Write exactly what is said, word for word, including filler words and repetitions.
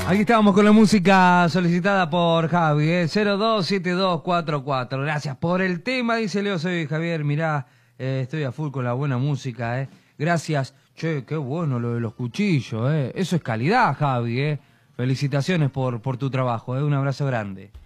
Aquí estamos con la música solicitada por Javi, ¿eh? cero dos siete dos cuatro cuatro. Gracias por el tema, dice Leo. Soy Javier, mirá, eh, estoy a full con la buena música, ¿eh? Gracias. Che, qué bueno lo de los cuchillos, ¿eh? Eso es calidad, Javi, ¿eh? Felicitaciones por, por tu trabajo, ¿eh? Un abrazo grande.